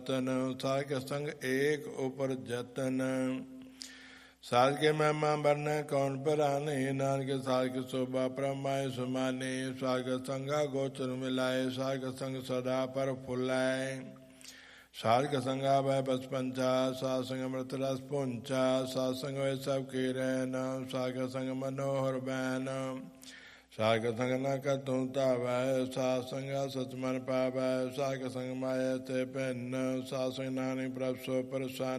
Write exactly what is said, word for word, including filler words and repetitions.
साध के संग एक ऊपर जतन। साध के महिमा वर्ण कौन पराने, नानक के साध की शोभा परमाय सुमाने। साध के संगा गोचर मिलाए, साध के संग सदा पर फुलाए। साध के संगा वह बस पंचा, साध संग अमृत रस पुंचा। साध संग वह सब की रहन, साध के संग मनोहर बहन। साध के संग न कर तू तावै, साध संग सच मन पावै। साध के संग माया ते पहन, साध संग नानी प्रभ सो प्रसन्न।